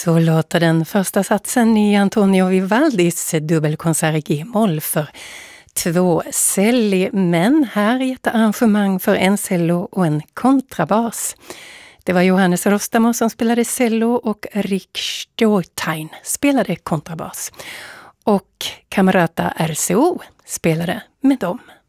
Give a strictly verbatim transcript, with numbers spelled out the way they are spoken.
Så låter den första satsen i Antonio Vivaldis dubbelkonsert i G-moll för två celli, men här i ett arrangemang för en cello och en kontrabas. Det var Johannes Rostamo som spelade cello och Rick Störtein spelade kontrabas. Och Camerata R C O spelade med dem.